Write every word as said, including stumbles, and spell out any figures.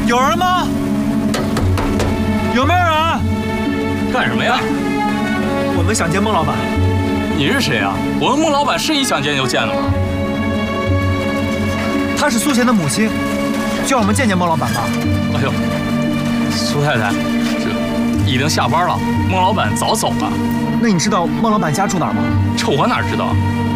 有人吗？有没有人？ 干什么呀？ 我们想见孟老板。 你是谁啊？我们孟老板是你想见就见的吗？ 她是苏贤的母亲，就让我们见见孟老板吧。 哎呦，苏太太，这已经下班了，孟老板早走了。 那你知道孟老板家住哪儿吗？ 这我哪知道？